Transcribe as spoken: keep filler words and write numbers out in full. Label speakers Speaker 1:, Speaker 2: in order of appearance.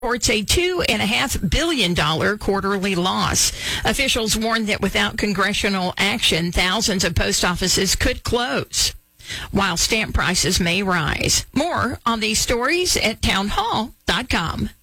Speaker 1: reports a two and a half billion dollar quarterly loss. Officials warn that without congressional action, thousands of post offices could close, while stamp prices may rise. More on these stories at townhall dot com.